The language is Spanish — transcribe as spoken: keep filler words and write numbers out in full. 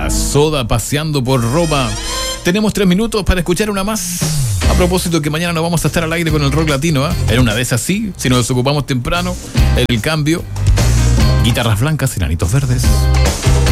era Soda paseando por Roma. Tenemos tres minutos para escuchar una más. A propósito que mañana no vamos a estar al aire con el rock latino, ¿eh? En una de esas sí, si nos desocupamos temprano, el cambio. Guitarras blancas, enanitos verdes.